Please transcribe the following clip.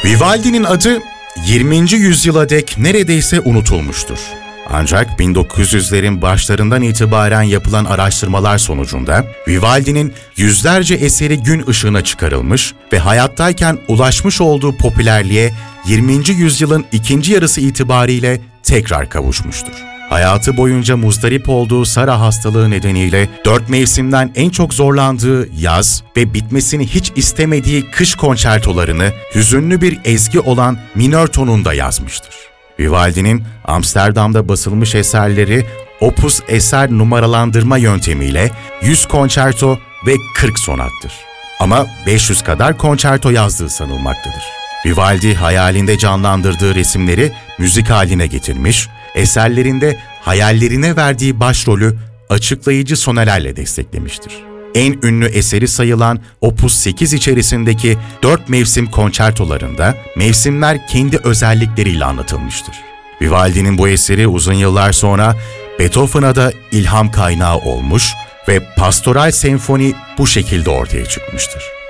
Vivaldi'nin adı 20. yüzyıla dek neredeyse unutulmuştur. Ancak 1900'lerin başlarından itibaren yapılan araştırmalar sonucunda Vivaldi'nin yüzlerce eseri gün ışığına çıkarılmış ve hayattayken ulaşmış olduğu popülerliğe 20. yüzyılın ikinci yarısı itibariyle tekrar kavuşmuştur. Hayatı boyunca muzdarip olduğu Sara hastalığı nedeniyle 4 mevsimden en çok zorlandığı yaz ve bitmesini hiç istemediği kış konçertolarını hüzünlü bir ezgi olan minör tonunda yazmıştır. Vivaldi'nin Amsterdam'da basılmış eserleri opus eser numaralandırma yöntemiyle 100 konçerto ve 40 sonattır. Ama 500 kadar konçerto yazdığı sanılmaktadır. Vivaldi hayalinde canlandırdığı resimleri müzik haline getirmiş, eserlerinde hayallerine verdiği başrolü açıklayıcı sonelerle desteklemiştir. En ünlü eseri sayılan Opus 8 içerisindeki 4 mevsim konçertolarında mevsimler kendi özellikleriyle anlatılmıştır. Vivaldi'nin bu eseri uzun yıllar sonra Beethoven'a da ilham kaynağı olmuş ve Pastoral Senfoni bu şekilde ortaya çıkmıştır.